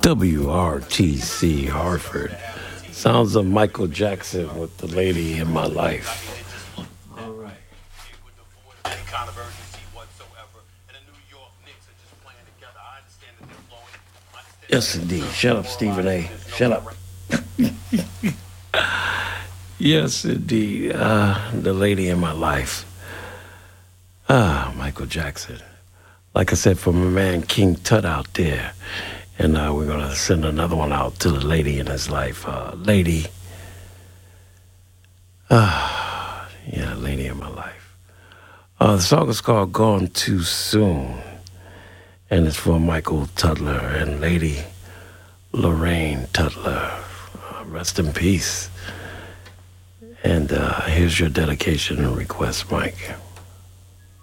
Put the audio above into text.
WRTC Hartford. Sounds of Michael Jackson with The Lady in My Life. All right. Yes, indeed. Shut up, Stephen A. Shut up. Yes, indeed. The Lady in My Life. Michael Jackson. Like I said, for my man King Tut out there. And we're going to send another one out to the lady in his life. Lady. Lady in My Life. The song is called Gone Too Soon. And it's for Michael Tutler and Lady Lorraine Tutler. Rest in peace. And here's your dedication and request, Mike.